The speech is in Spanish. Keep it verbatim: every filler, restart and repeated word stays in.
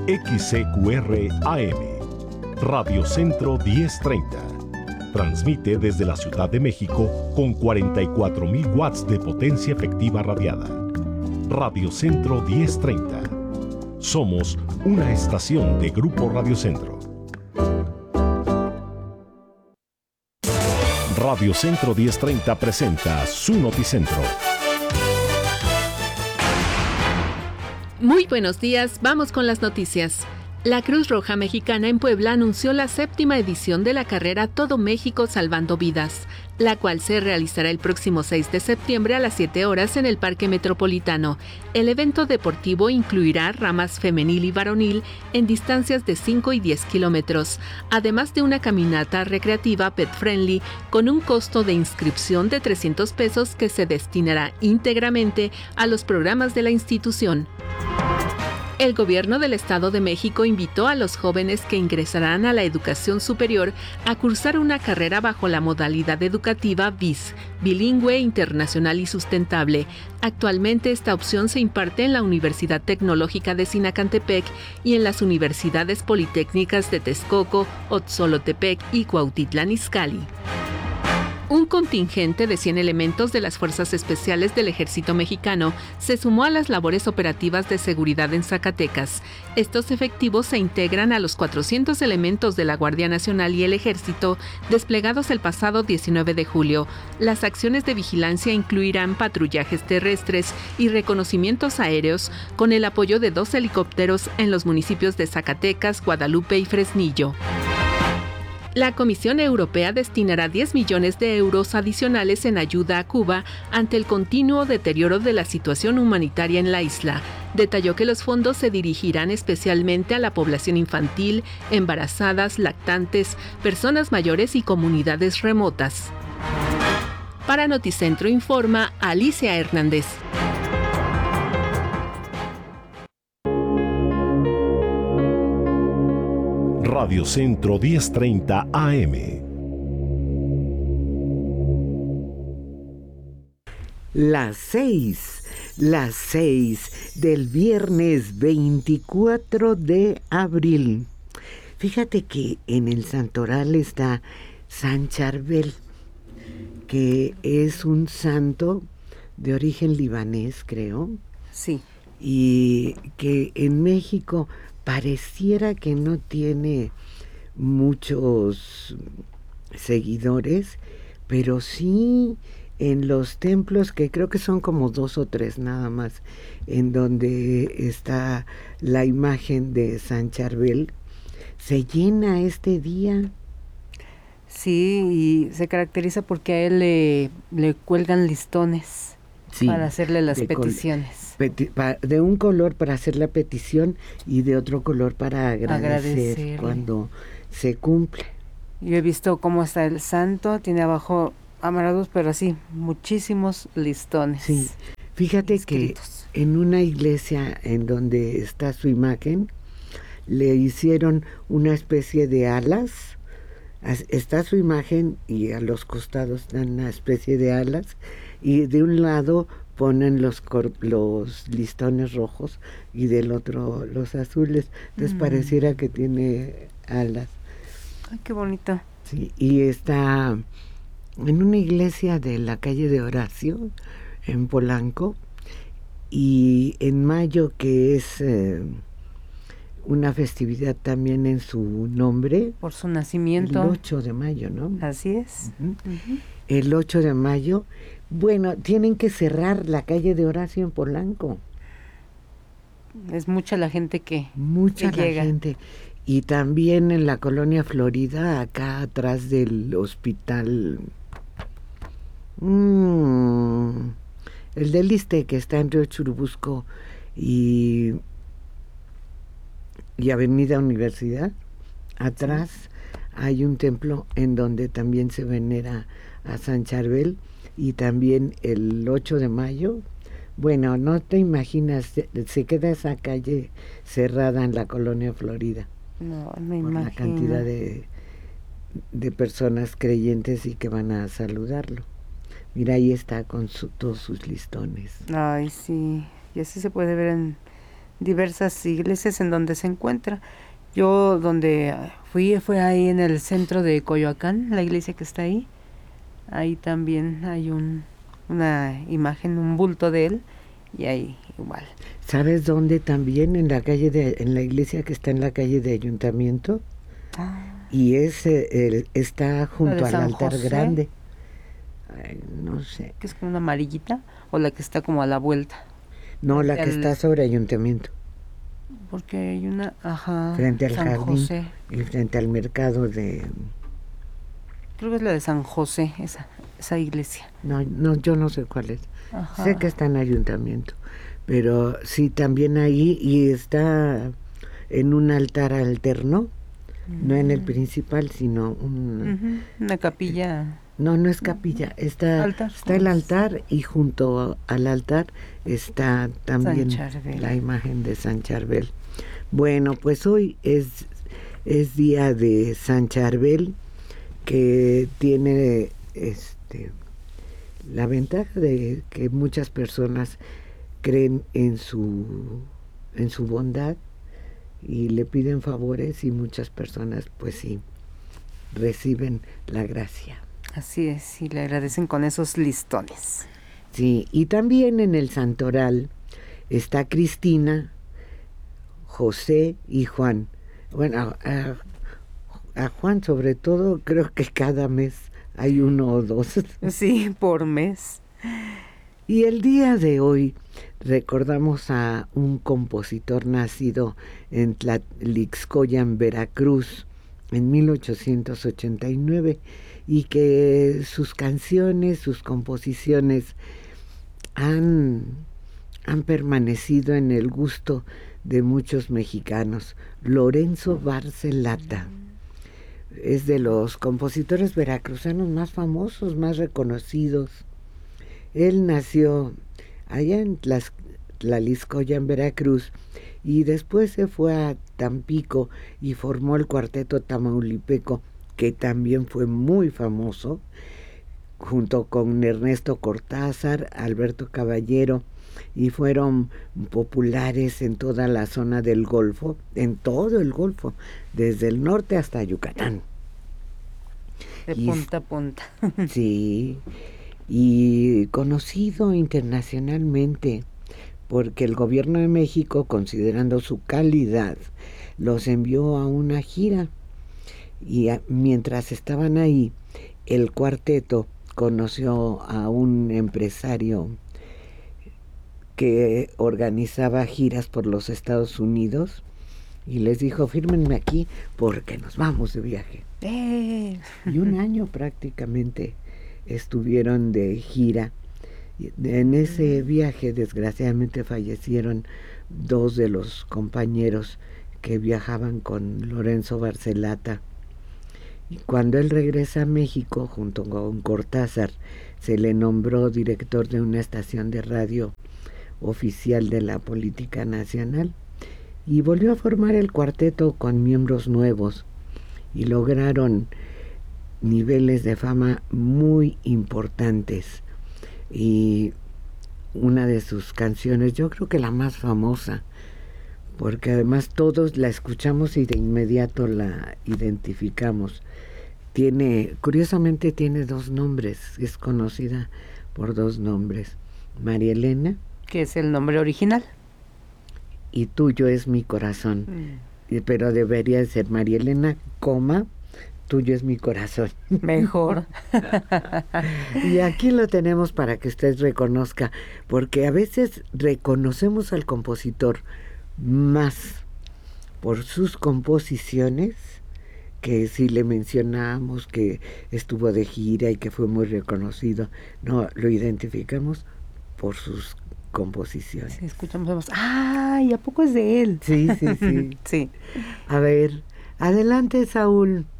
X C Q R A M, Radio Centro diez treinta. Transmite desde la Ciudad de México con cuarenta y cuatro mil watts de potencia efectiva radiada. Radio Centro diez treinta. Somos una estación de Grupo Radio Centro. Radio Centro diez treinta presenta su Noticentro. Muy buenos días, vamos con las noticias. La Cruz Roja Mexicana en Puebla anunció la séptima edición de la carrera Todo México Salvando Vidas, la cual se realizará el próximo seis de septiembre a las siete horas en el Parque Metropolitano. El evento deportivo incluirá ramas femenil y varonil en distancias de cinco y diez kilómetros, además de una caminata recreativa pet friendly con un costo de inscripción de trescientos pesos que se destinará íntegramente a los programas de la institución. El gobierno del Estado de México invitó a los jóvenes que ingresarán a la educación superior a cursar una carrera bajo la modalidad educativa B I S, bilingüe, internacional y sustentable. Actualmente esta opción se imparte en la Universidad Tecnológica de Sinacantepec y en las universidades politécnicas de Texcoco, Otzolotepec y Cuautitlán Izcalli. Un contingente de cien elementos de las Fuerzas Especiales del Ejército Mexicano se sumó a las labores operativas de seguridad en Zacatecas. Estos efectivos se integran a los cuatrocientos elementos de la Guardia Nacional y el Ejército desplegados el pasado diecinueve de julio. Las acciones de vigilancia incluirán patrullajes terrestres y reconocimientos aéreos con el apoyo de dos helicópteros en los municipios de Zacatecas, Guadalupe y Fresnillo. La Comisión Europea destinará diez millones de euros adicionales en ayuda a Cuba ante el continuo deterioro de la situación humanitaria en la isla. Detalló que los fondos se dirigirán especialmente a la población infantil, embarazadas, lactantes, personas mayores y comunidades remotas. Para Noticentro informa Alicia Hernández. Radio Centro diez treinta A M. Las seis, las seis del viernes veinticuatro de abril. Fíjate que en el santoral está San Charbel, que es un santo de origen libanés, creo. Sí. Y que en México pareciera que no tiene muchos seguidores, pero sí en los templos, que creo que son como dos o tres nada más, en donde está la imagen de San Charbel, se llena este día. Sí, y se caracteriza porque a él le, le cuelgan listones, sí, para hacerle las peticiones. Peti- pa, de un color para hacer la petición y de otro color para agradecer cuando se cumple. Yo he visto cómo está el santo, tiene abajo amarrados, pero así, muchísimos listones. Sí, fíjate escritos. Que en una iglesia en donde está su imagen, le hicieron una especie de alas. Está su imagen y a los costados están una especie de alas, y de un lado ponen los cor- los listones rojos y del otro los azules. Entonces mm. pareciera que tiene alas. Ay, qué bonito. Sí, y está en una iglesia de la calle de Horacio, en Polanco, y en mayo, que es eh, una festividad también en su nombre. Por su nacimiento. El ocho de mayo, ¿no? Así es. Uh-huh. Uh-huh. El ocho de mayo. Bueno, tienen que cerrar la calle de Horacio en Polanco. Es mucha la gente que Mucha que la llega. gente. Y también en la colonia Florida, acá atrás del hospital. Mmm, el del Iste, que está en Río Churubusco y, y Avenida Universidad. Atrás sí. Hay un templo en donde también se venera a San Charbel. Y también el ocho de mayo, bueno, no te imaginas, se, se queda esa calle cerrada en la colonia Florida. No, me por imagino. La cantidad de, de personas creyentes y que van a saludarlo. Mira, ahí está con su, todos sus listones. Ay, sí, y así se puede ver en diversas iglesias en donde se encuentra. Yo donde fui fue ahí en el centro de Coyoacán, la iglesia que está ahí. Ahí también hay un, una imagen, un bulto de él, y ahí igual. ¿Sabes dónde también? En la calle de, en la iglesia que está en la calle de Ayuntamiento. Ah. Y ese el, está junto al San altar José. Grande. Ay, no sé. ¿Que es como una amarillita o la que está como a la vuelta? No, la que El- está sobre Ayuntamiento, Porque hay una, ajá, frente al San jardín José. y frente al mercado de... Creo que es la de San José, esa, esa iglesia. No, no, yo no sé cuál es. Ajá. Sé que está en Ayuntamiento, pero sí, también ahí, y está en un altar alterno, no en el principal, sino un... Ujú, una capilla. No, no es capilla, está, Altar, está el ¿cómo es? altar, y junto al altar está también San Charbel. la imagen de San Charbel. Bueno, pues hoy es, es día de San Charbel, que tiene este la ventaja de que muchas personas creen en su en su bondad y le piden favores, y muchas personas pues sí reciben la gracia. Así es, y le agradecen con esos listones. Sí, y también en el santoral está Cristina, José y Juan. Bueno, a, a, a Juan sobre todo creo que cada mes hay uno o dos. Sí, por mes. Y el día de hoy recordamos a un compositor nacido en Tlalixcoyan, Veracruz, en mil ochocientos ochenta y nueve, y que sus canciones, sus composiciones han, han permanecido en el gusto de muchos mexicanos. Lorenzo Barcelata es de los compositores veracruzanos más famosos, más reconocidos. Él nació allá en Tlas, Tlalixcoyan, Veracruz, y después se fue a Tampico y formó el Cuarteto Tamaulipeco, que también fue muy famoso, junto con Ernesto Cortázar, Alberto Caballero, y fueron populares en toda la zona del Golfo, en todo el Golfo, desde el norte hasta Yucatán. De Y punta a punta. Sí, y conocido internacionalmente, porque el gobierno de México, considerando su calidad, los envió a una gira, y a, mientras estaban ahí, el cuarteto conoció a un empresario que organizaba giras por los Estados Unidos, y les dijo: fírmenme aquí porque nos vamos de viaje. ¡Eh! Y un año prácticamente estuvieron de gira. En ese viaje desgraciadamente fallecieron dos de los compañeros que viajaban con Lorenzo Barcelata. Y cuando él regresa a México, junto con Cortázar, se le nombró director de una estación de radio oficial de la política nacional, y volvió a formar el cuarteto con miembros nuevos, y lograron niveles de fama muy importantes. Y una de sus canciones, yo creo que la más famosa, porque además todos la escuchamos y de inmediato la identificamos, tiene, curiosamente tiene dos nombres, es conocida por dos nombres: María Elena, que es el nombre original, y Tuyo es mi corazón. Mm. Pero debería ser María Elena, coma, Tuyo es mi corazón. Mejor. Y aquí lo tenemos para que usted reconozca, porque a veces reconocemos al compositor más por sus composiciones, que si le mencionamos que estuvo de gira y que fue muy reconocido, no, lo identificamos por sus composiciones. Sí, escuchamos la voz. ¡Ay! ¿A poco es de él? Sí, sí, sí. Sí. A ver, adelante, Saúl.